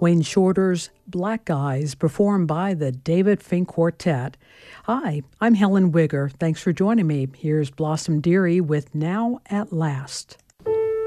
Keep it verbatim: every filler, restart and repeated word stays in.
Wayne Shorter's Black Eyes, performed by the David Fink Quartet. Hi, I'm Helen Wigger. Thanks for joining me. Here's Blossom Dearie with Now at Last.